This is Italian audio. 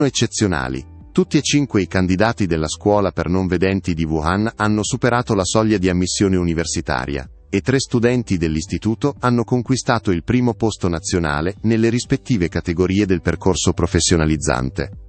eccezionali. Tutti e 5 i candidati della scuola per non vedenti di Wuhan hanno superato la soglia di ammissione universitaria, e 3 studenti dell'istituto hanno conquistato il primo posto nazionale nelle rispettive categorie del percorso professionalizzante.